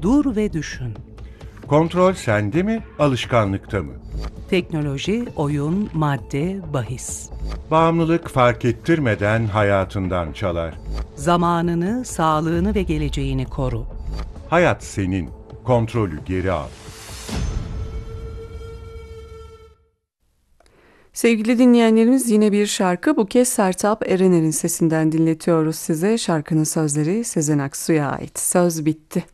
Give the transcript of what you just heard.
Dur ve düşün. Kontrol sende mi, alışkanlıkta mı? Teknoloji, oyun, madde, bahis. Bağımlılık fark ettirmeden hayatından çalar. Zamanını, sağlığını ve geleceğini koru. Hayat senin, kontrolü geri al. Sevgili dinleyenlerimiz, yine bir şarkı, bu kez Sertab Erener'in sesinden dinletiyoruz size. Şarkının sözleri Sezen Aksu'ya ait. Söz bitti.